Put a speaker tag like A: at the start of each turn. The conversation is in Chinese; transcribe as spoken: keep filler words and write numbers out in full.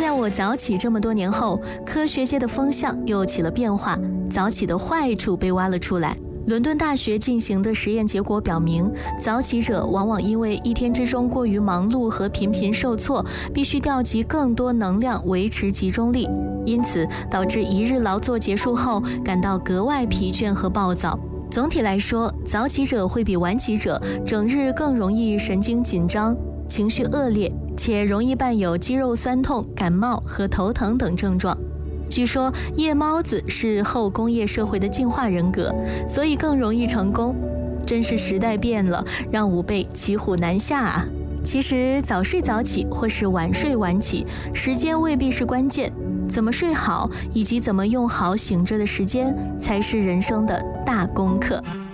A: 在我早起这么多年后，科学界的风向又起了变化，早起的坏处被挖了出来。伦敦大学进行的实验结果表明，早起者往往因为一天之中过于忙碌和频频受挫，必须调集更多能量维持集中力，因此导致一日劳作结束后感到格外疲倦和暴躁。总体来说，早起者会比晚起者整日更容易神经紧张、情绪恶劣，且容易伴有肌肉酸痛、感冒和头疼等症状。据说夜猫子是后工业社会的进化人格，所以更容易成功。真是时代变了，让吾辈骑虎难下啊！其实早睡早起或是晚睡晚起，时间未必是关键，怎么睡好以及怎么用好醒着的时间，才是人生的大功课。